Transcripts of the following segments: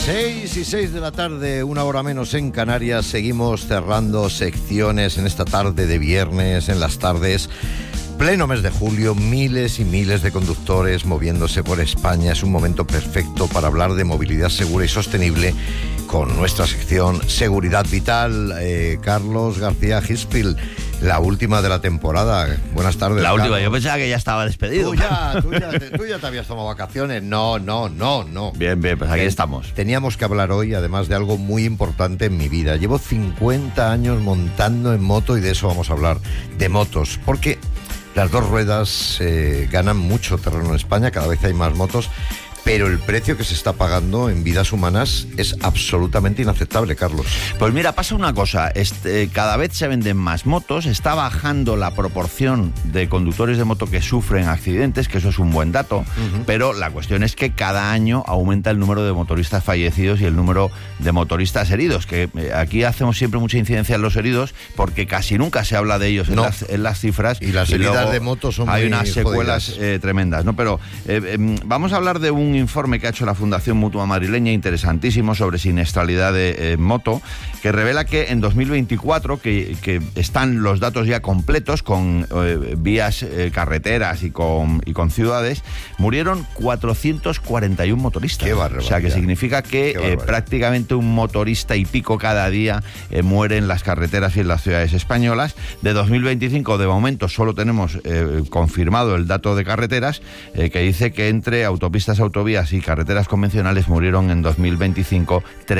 6:06 de la tarde, una hora menos en Canarias. Seguimos cerrando secciones en esta tarde de viernes, en las tardes. Pleno mes de julio, miles y miles de conductores moviéndose por España. Es un momento perfecto para hablar de movilidad segura y sostenible con nuestra sección Seguridad Vital. Carlos García Gispil, la última de la temporada. Buenas tardes, La última, Carlos. yo pensaba que ya estaba despedido. Tú ya te habías tomado vacaciones. No. Bien, pues aquí estamos. Teníamos que hablar hoy, además, de algo muy importante en mi vida. Llevo 50 años montando en moto y de eso vamos a hablar, de motos. Porque las dos ruedas ganan mucho terreno en España, cada vez hay más motos, pero el precio que se está pagando en vidas humanas es absolutamente inaceptable, Carlos. Pues mira, pasa una cosa, cada vez se venden más motos, está bajando la proporción de conductores de moto que sufren accidentes, que eso es un buen dato, pero la cuestión es que cada año aumenta el número de motoristas fallecidos y el número de motoristas heridos, que aquí hacemos siempre mucha incidencia en los heridos, porque casi nunca se habla de ellos en las cifras. Y las heridas de moto son hay muy unas secuelas tremendas, ¿no? Pero vamos a hablar de un informe que ha hecho la Fundación Mutua Madrileña, interesantísimo, sobre siniestralidad de moto, que revela que en 2024, que están los datos ya completos con vías carreteras y con ciudades, murieron 441 motoristas. Qué barbaridad. O sea, que significa que prácticamente un motorista y pico cada día muere en las carreteras y en las ciudades españolas. De 2025, de momento, solo tenemos confirmado el dato de carreteras, que dice que entre autopistas, autovías y carreteras convencionales murieron en 2025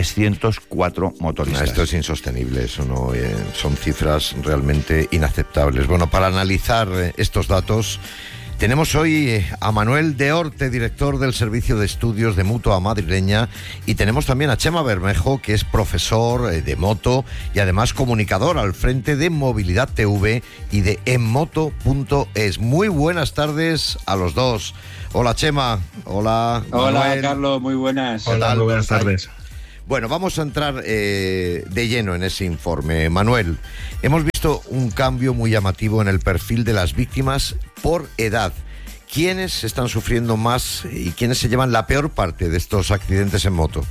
304 motoristas. Esto es insostenible, eso no son cifras realmente inaceptables. Bueno, para analizar estos datos tenemos hoy a Manuel de Orte, director del Servicio de Estudios de Mutua Madrileña, y tenemos también a Chema Bermejo, que es profesor de moto y además comunicador al frente de Movilidad TV y de enmoto.es. Muy buenas tardes a los dos. Hola, Chema. Hola, Manuel. Hola, Carlos, muy buenas. Hola, muy buenas tardes. Bueno, vamos a entrar de lleno en ese informe. Manuel, hemos visto un cambio muy llamativo en el perfil de las víctimas por edad. ¿Quiénes están sufriendo más y quiénes se llevan la peor parte de estos accidentes en moto?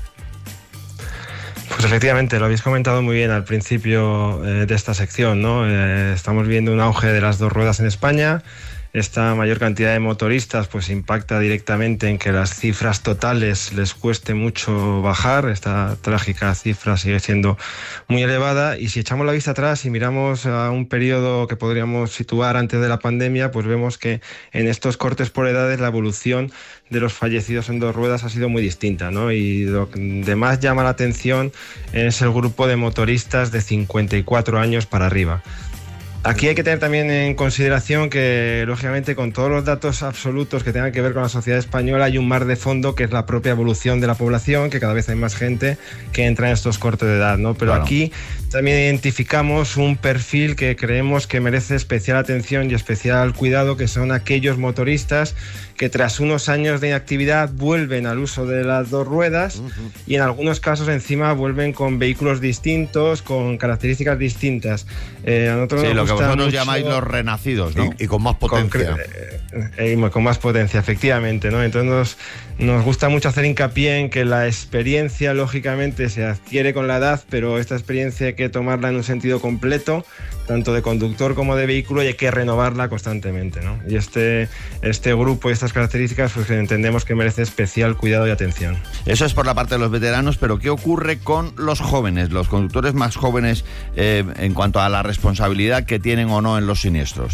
Pues efectivamente, lo habéis comentado muy bien al principio de esta sección, ¿no? Estamos viendo un auge de las dos ruedas en España. Esta mayor cantidad de motoristas pues impacta directamente en que las cifras totales les cueste mucho bajar. Esta trágica cifra sigue siendo muy elevada, y si echamos la vista atrás y miramos a un periodo que podríamos situar antes de la pandemia, pues vemos que en estos cortes por edades la evolución de los fallecidos en dos ruedas ha sido muy distinta, ¿no? Y lo que más llama la atención es el grupo de motoristas de 54 años para arriba. Aquí hay que tener también en consideración que, lógicamente, con todos los datos absolutos que tengan que ver con la sociedad española, hay un mar de fondo que es la propia evolución de la población, que cada vez hay más gente que entra en estos cortes de edad, ¿no? Pero claro, aquí también identificamos un perfil que creemos que merece especial atención y especial cuidado, que son aquellos motoristas que tras unos años de inactividad vuelven al uso de las dos ruedas y en algunos casos encima vuelven con vehículos distintos, con características distintas. A nosotros sí, nos lo que gusta vosotros mucho, llamáis los renacidos, ¿no? Y con más potencia. Con más potencia, efectivamente, ¿no? Entonces nos gusta mucho hacer hincapié en que la experiencia, lógicamente, se adquiere con la edad, pero esta experiencia hay que tomarla en un sentido completo, tanto de conductor como de vehículo, y hay que renovarla constantemente, ¿no? Y este grupo y estas características, pues entendemos que merece especial cuidado y atención. Eso es por la parte de los veteranos, pero ¿qué ocurre con los jóvenes, los conductores más jóvenes, en cuanto a la responsabilidad que tienen o no en los siniestros?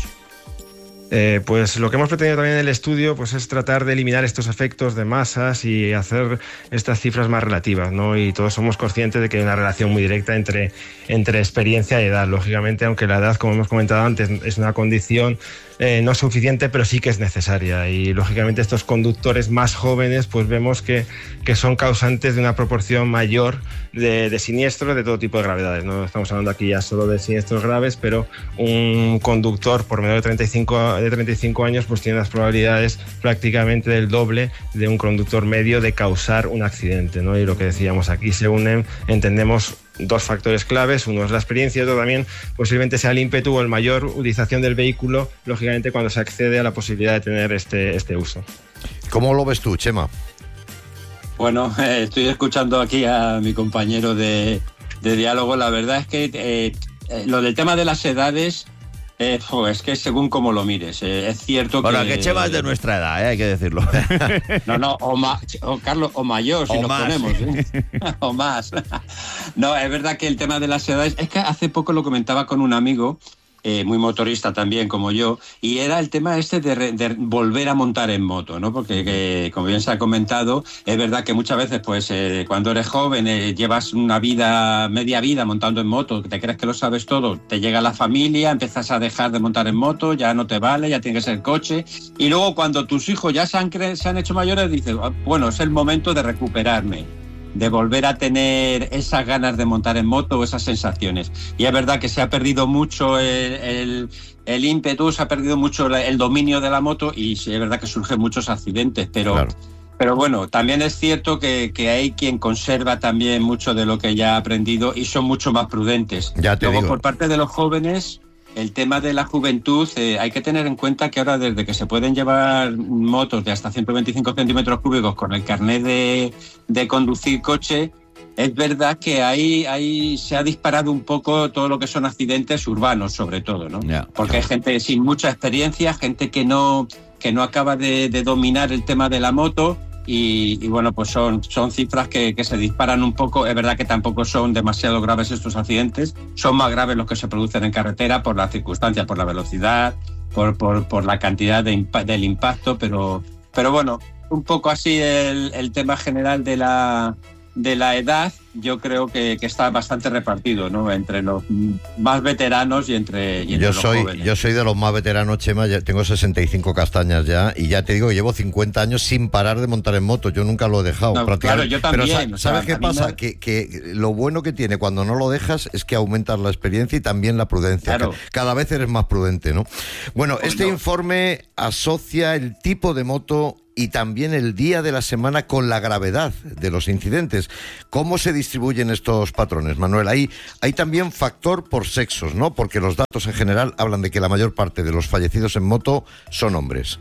Pues lo que hemos pretendido también en el estudio pues es tratar de eliminar estos efectos de masas y hacer estas cifras más relativas, ¿no? Y todos somos conscientes de que hay una relación muy directa entre experiencia y edad. Lógicamente, aunque la edad, como hemos comentado antes, es una condición no suficiente, pero sí que es necesaria. Y lógicamente estos conductores más jóvenes pues vemos que son causantes de una proporción mayor de siniestros de todo tipo de gravedades. No estamos hablando aquí ya solo de siniestros graves, pero un conductor por menor de 35 años pues tiene las probabilidades prácticamente del doble de un conductor medio de causar un accidente, ¿no? Y lo que decíamos, aquí se unen, entendemos, dos factores claves. Uno es la experiencia y otro también posiblemente sea el ímpetu o el mayor utilización del vehículo, lógicamente cuando se accede a la posibilidad de tener este uso. ¿Cómo lo ves tú, Chema? Bueno, estoy escuchando aquí a mi compañero de diálogo. La verdad es que lo del tema de las edades, es que según cómo lo mires. Es cierto bueno, que... Bueno, que Chema es de nuestra edad, hay que decirlo. No, Carlos, o mayor, si nos ponemos. O más. No, es verdad que el tema de las edades... Es que hace poco lo comentaba con un amigo, muy motorista también como yo, y era el tema de volver a montar en moto, ¿no? Porque como bien se ha comentado, es verdad que muchas veces pues cuando eres joven llevas media vida montando en moto, te crees que lo sabes todo, te llega la familia, empiezas a dejar de montar en moto, ya no te vale, ya tiene que ser coche, y luego cuando tus hijos ya se han hecho mayores, dices, bueno, es el momento de recuperarme, de volver a tener esas ganas de montar en moto o esas sensaciones. Y es verdad que se ha perdido mucho el ímpetu, se ha perdido mucho el dominio de la moto y es verdad que surgen muchos accidentes, pero bueno, también es cierto que hay quien conserva también mucho de lo que ya ha aprendido y son mucho más prudentes. Luego, por parte de los jóvenes, el tema de la juventud, hay que tener en cuenta que ahora desde que se pueden llevar motos de hasta 125 centímetros cúbicos con el carnet de conducir coche, es verdad que ahí se ha disparado un poco todo lo que son accidentes urbanos, sobre todo, ¿no? Porque hay gente sin mucha experiencia, gente que no acaba de dominar el tema de la moto. Y bueno, pues son cifras que se disparan un poco. Es verdad que tampoco son demasiado graves estos accidentes, son más graves los que se producen en carretera por las circunstancias, por la velocidad, por la cantidad del impacto, pero bueno, un poco así el tema general de la edad. Yo creo que está bastante repartido, ¿no? Entre los más veteranos y entre los jóvenes. Yo soy de los más veteranos, Chema, tengo 65 castañas ya, y ya te digo, llevo 50 años sin parar de montar en moto, yo nunca lo he dejado. Claro, yo también. Pero ¿sabes qué pasa? Que lo bueno que tiene cuando no lo dejas es que aumentas la experiencia y también la prudencia. Claro. Cada vez eres más prudente, ¿no? Bueno, informe asocia el tipo de moto y también el día de la semana con la gravedad de los incidentes. ¿Cómo se distribuyen estos patrones, Manuel? Hay también factor por sexos, ¿no? Porque los datos en general hablan de que la mayor parte de los fallecidos en moto son hombres.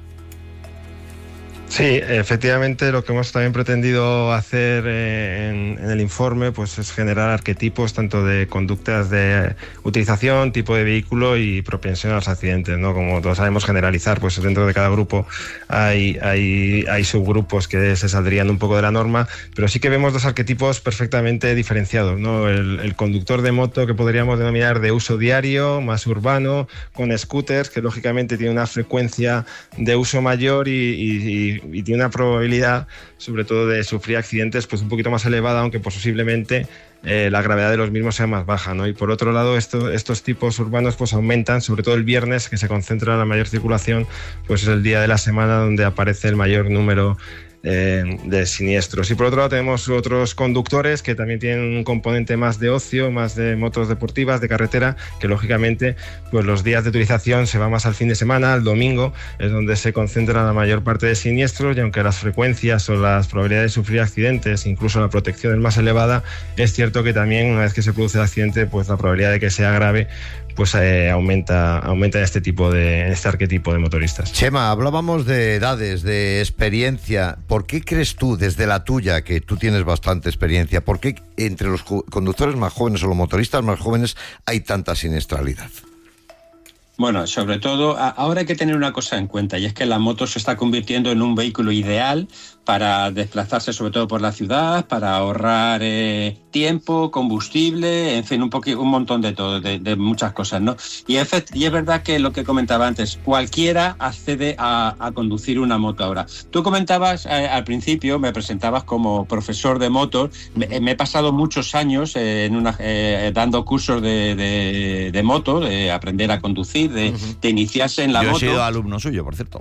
Sí, efectivamente lo que hemos también pretendido hacer en el informe pues es generar arquetipos tanto de conductas de utilización, tipo de vehículo y propensión a los accidentes, ¿no? Como todos sabemos generalizar, pues dentro de cada grupo hay subgrupos que se saldrían un poco de la norma, pero sí que vemos dos arquetipos perfectamente diferenciados, ¿no? El conductor de moto que podríamos denominar de uso diario, más urbano, con scooters, que lógicamente tiene una frecuencia de uso mayor y tiene una probabilidad, sobre todo, de sufrir accidentes pues un poquito más elevada, aunque posiblemente la gravedad de los mismos sea más baja, ¿no? Y por otro lado, estos tipos urbanos pues aumentan, sobre todo el viernes, que se concentra la mayor circulación, pues es el día de la semana donde aparece el mayor número de siniestros. Y por otro lado tenemos otros conductores que también tienen un componente más de ocio, más de motos deportivas, de carretera, que lógicamente pues los días de utilización se va más al fin de semana, al domingo, es donde se concentra la mayor parte de siniestros, y aunque las frecuencias o las probabilidades de sufrir accidentes, incluso la protección es más elevada, es cierto que también una vez que se produce el accidente, pues la probabilidad de que sea grave pues aumenta en este arquetipo de motoristas. Chema, hablábamos de edades, de experiencia. ¿Por qué crees tú, desde la tuya, que tú tienes bastante experiencia, por qué entre los conductores más jóvenes o los motoristas más jóvenes hay tanta siniestralidad? Bueno, sobre todo, ahora hay que tener una cosa en cuenta, y es que la moto se está convirtiendo en un vehículo ideal para desplazarse, sobre todo por la ciudad, para ahorrar tiempo, combustible, en fin, un montón de todo, de muchas cosas, ¿no? Y es verdad que lo que comentaba antes, cualquiera accede a conducir una moto ahora. Tú comentabas al principio, me presentabas como profesor de motos. Me he pasado muchos años dando cursos de moto, de aprender a conducir, de iniciarse en la moto. Yo he sido alumno suyo, por cierto.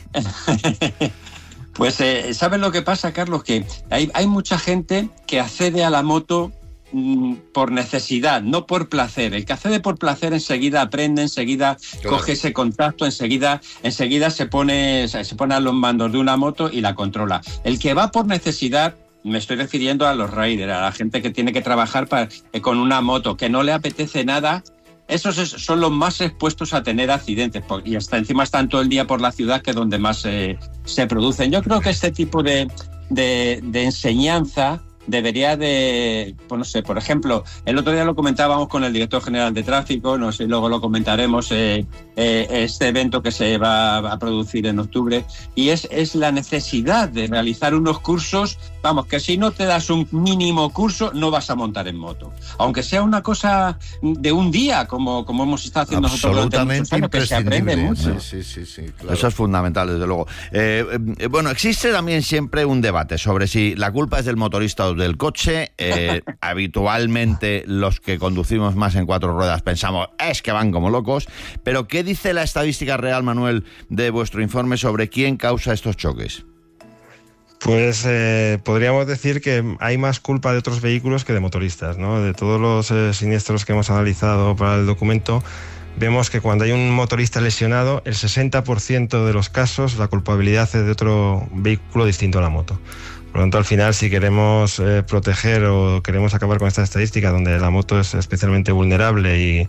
Pues, ¿sabes lo que pasa, Carlos? Que hay mucha gente que accede a la moto por necesidad, no por placer. El que accede por placer enseguida aprende, enseguida coge ese contacto, enseguida se pone a los mandos de una moto y la controla. El que va por necesidad, me estoy refiriendo a los riders, a la gente que tiene que trabajar con una moto, que no le apetece nada. Esos son los más expuestos a tener accidentes, y hasta encima están todo el día por la ciudad, que es donde más se producen. Yo creo que este tipo de de enseñanza debería de, pues no sé, por ejemplo, el otro día lo comentábamos con el director general de tráfico, no sé, luego lo comentaremos, este evento que se va a producir en octubre, y es la necesidad de realizar unos cursos, vamos, que si no te das un mínimo curso no vas a montar en moto, aunque sea una cosa de un día, como hemos estado haciendo nosotros durante muchos años, que se aprende mucho. Sí, claro. Eso es fundamental, desde luego. Bueno, existe también siempre un debate sobre si la culpa es del motorista o del coche. Habitualmente los que conducimos más en 4 ruedas pensamos es que van como locos, pero ¿qué dice la estadística real, Manuel, de vuestro informe sobre quién causa estos choques? Pues podríamos decir que hay más culpa de otros vehículos que de motoristas, ¿no? De todos los siniestros que hemos analizado para el documento, vemos que cuando hay un motorista lesionado, el 60% de los casos la culpabilidad es de otro vehículo distinto a la moto. Por lo tanto, al final, si queremos proteger o queremos acabar con esta estadística donde la moto es especialmente vulnerable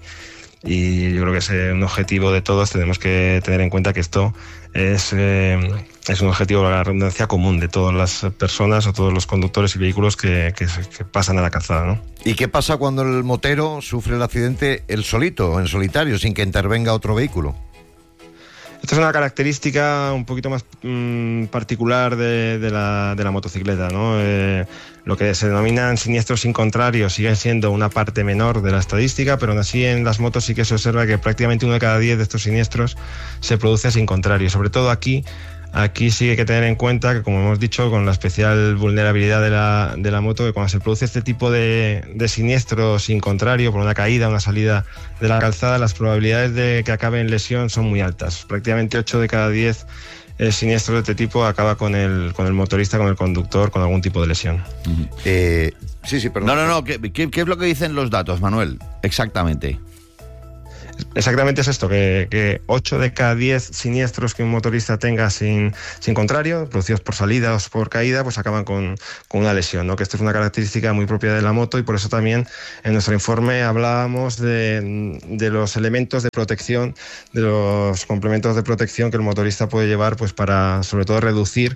y yo creo que es un objetivo de todos, tenemos que tener en cuenta que esto es un objetivo, la redundancia, común de todas las personas o todos los conductores y vehículos que pasan a la calzada, ¿no? ¿Y qué pasa cuando el motero sufre el accidente él solito, en solitario, sin que intervenga otro vehículo? Esta es una característica un poquito más particular de la motocicleta, ¿no? Lo que se denominan siniestros sin contrario siguen siendo una parte menor de la estadística, pero aún así en las motos sí que se observa que prácticamente 1 de cada 10 de estos siniestros se produce sin contrario. Sobre todo aquí sí hay que tener en cuenta que, como hemos dicho, con la especial vulnerabilidad de la moto, que cuando se produce este tipo de siniestro sin contrario, por una caída, una salida de la calzada, las probabilidades de que acabe en lesión son muy altas. Prácticamente 8 de cada 10 siniestros de este tipo acaba con el motorista, con el conductor, con algún tipo de lesión. Sí, perdón. No. ¿Qué es lo que dicen los datos, Manuel? Exactamente. Exactamente es esto, que 8 de cada 10 siniestros que un motorista tenga sin contrario, producidos por salida o por caída, pues acaban con una lesión, ¿no? Que esto es una característica muy propia de la moto y por eso también en nuestro informe hablábamos de los elementos de protección, de los complementos de protección que el motorista puede llevar, pues para sobre todo reducir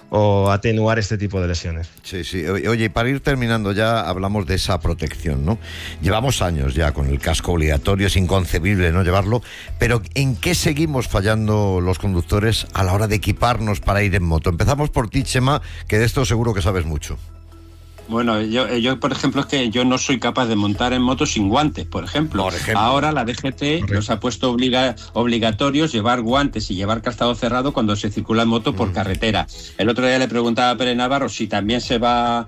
o atenuar este tipo de lesiones. Sí. Oye, para ir terminando ya hablamos de esa protección, ¿no? Llevamos años ya con el casco obligatorio, es inconcebible no llevarlo, pero ¿en qué seguimos fallando los conductores a la hora de equiparnos para ir en moto? Empezamos por ti, Chema, que de esto seguro que sabes mucho. Bueno, yo por ejemplo, es que yo no soy capaz de montar en moto sin guantes, por ejemplo. Ahora la DGT nos ha puesto obligatorios llevar guantes y llevar calzado cerrado cuando se circula en moto por carretera. El otro día le preguntaba a Pere Navarro si también se va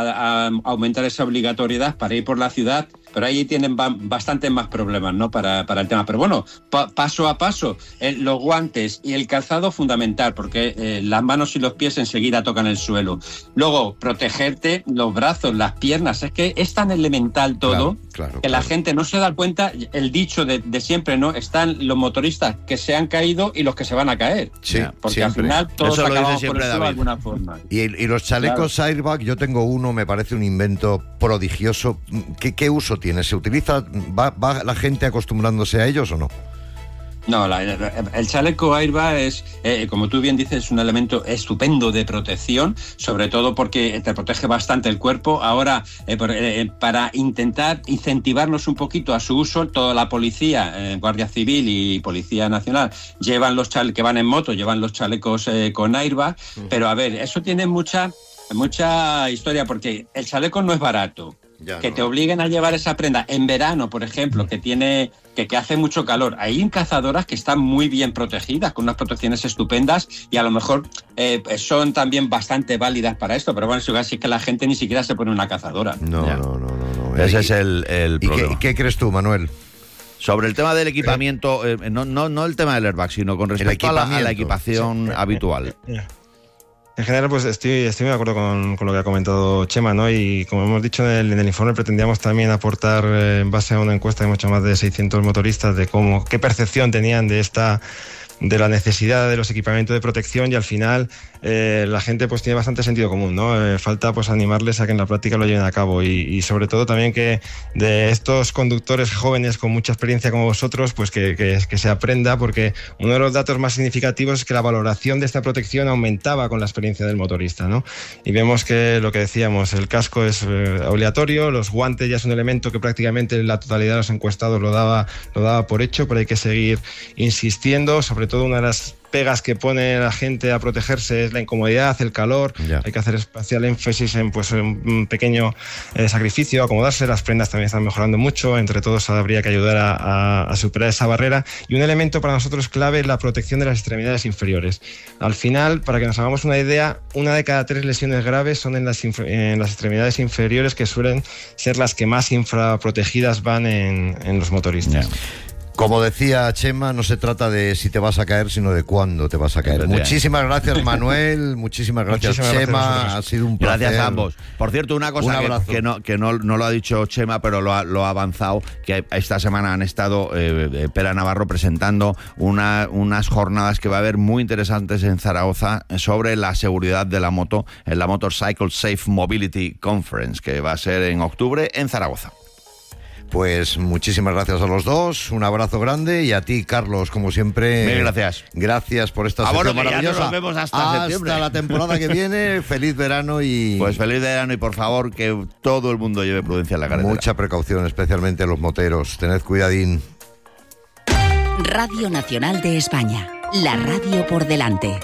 a aumentar esa obligatoriedad para ir por la ciudad, pero ahí tienen bastantes más problemas, ¿no? Para el tema. Pero bueno, paso a paso, los guantes y el calzado fundamental, porque las manos y los pies enseguida tocan el suelo. Luego, protegerte los brazos, las piernas, es que es tan elemental todo que la gente no se da cuenta. El dicho de siempre, ¿no? Están los motoristas que se han caído y los que se van a Sí, porque siempre. Al final todos eso acabamos por el suelo de alguna forma. Y los chalecos airbag, yo tengo uno, me parece un invento prodigioso. ¿Qué uso tiene? ¿Se utiliza? ¿Va la gente acostumbrándose a ellos o no? No, el chaleco airbag es, como tú bien dices, es un elemento estupendo de protección, sobre todo porque te protege bastante el cuerpo. Ahora, para intentar incentivarnos un poquito a su uso, toda la policía, Guardia Civil y Policía Nacional, llevan que van en moto, llevan los chalecos con airbag, pero a ver, eso tiene mucha historia, porque el chaleco no es barato. Te obliguen a llevar esa prenda en verano, por ejemplo, que hace mucho calor. Hay cazadoras que están muy bien protegidas, con unas protecciones estupendas, y a lo mejor son también bastante válidas para esto, pero bueno, eso es que la gente ni siquiera se pone una cazadora. No. Ese es el problema. ¿Y qué crees tú, Manuel? Sobre el tema del equipamiento, no el tema del airbag, sino con respecto a la equipación habitual. En general, pues estoy de acuerdo con lo que ha comentado Chema, ¿no? Y como hemos dicho en el informe, pretendíamos también aportar, en base a una encuesta de mucho más de 600 motoristas, de qué percepción tenían de la necesidad de los equipamientos de protección, y al final la gente pues tiene bastante sentido común, ¿no? Falta pues animarles a que en la práctica lo lleven a cabo y sobre todo también que de estos conductores jóvenes con mucha experiencia como vosotros, pues que se aprenda, porque uno de los datos más significativos es que la valoración de esta protección aumentaba con la experiencia del motorista, ¿no? Y vemos que lo que decíamos, el casco es obligatorio, los guantes ya es un elemento que prácticamente la totalidad de los encuestados lo daba por hecho, pero hay que seguir insistiendo. Sobre todo una de las pegas que pone la gente a protegerse es la incomodidad, el calor. Hay que hacer especial énfasis en pues un pequeño sacrificio, acomodarse. Las prendas también están mejorando mucho, entre todos habría que ayudar a superar esa barrera. Y un elemento para nosotros clave es la protección de las extremidades inferiores. Al final, para que nos hagamos una idea, 1 de cada 3 lesiones graves son en las extremidades inferiores, que suelen ser las que más infraprotegidas van en los motoristas. Como decía Chema, no se trata de si te vas a caer, sino de cuándo te vas a caer. Muchísimas gracias, Manuel. Muchísimas gracias, Chema. Ha sido un placer. Gracias a ambos. Por cierto, una cosa que no lo ha dicho Chema, pero lo ha avanzado, que esta semana han estado Pera Navarro presentando unas jornadas que va a haber muy interesantes en Zaragoza sobre la seguridad de la moto, en la Motorcycle Safe Mobility Conference, que va a ser en octubre en Zaragoza. Pues muchísimas gracias a los dos, un abrazo grande, y a ti, Carlos, como siempre. Mil gracias. Gracias por esta sección maravillosa. Ya nos vemos hasta septiembre. La temporada que viene. Feliz verano y... Pues feliz verano y por favor que todo el mundo lleve prudencia en la carretera. Mucha precaución, especialmente los moteros. Tened cuidadín. Radio Nacional de España. La radio por delante.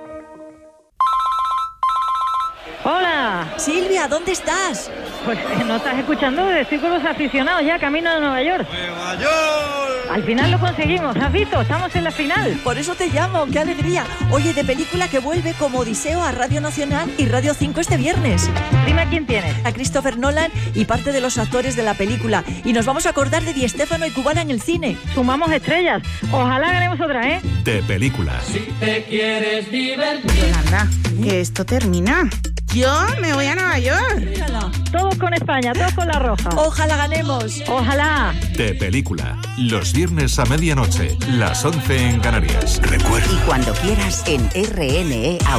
¡Hola! Silvia, ¿dónde estás? Pues no estás escuchando, estoy con los aficionados ya camino de Nueva York. ¡Nueva York! Al final lo conseguimos, ¿has visto? Estamos en la final. Por eso te llamo, qué alegría. Oye, de película que vuelve como Odiseo a Radio Nacional y Radio 5 este viernes. Dime a quién tienes. A Christopher Nolan y parte de los actores de la película. Y nos vamos a acordar de Di Stéfano y Cubana en el cine. Sumamos estrellas. Ojalá ganemos otra, ¿eh? De película. Si te quieres divertir. Yolanda, que esto termina. Yo me voy a Nueva York. Mírala. Todos con España, todos con la roja. Ojalá ganemos. Ojalá. De película. Los viernes a medianoche, las 11 en Canarias. Recuerda. Y cuando quieras en RNE